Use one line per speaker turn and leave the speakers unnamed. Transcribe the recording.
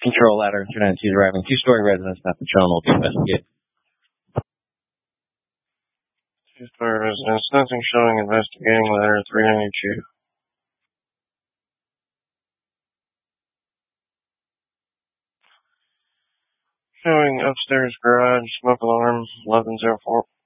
Control ladder 292 is arriving. Two-story residence not shown will be investigated.
Two-story residence, nothing showing, investigating ladder 392. Showing upstairs garage, smoke alarm 1104.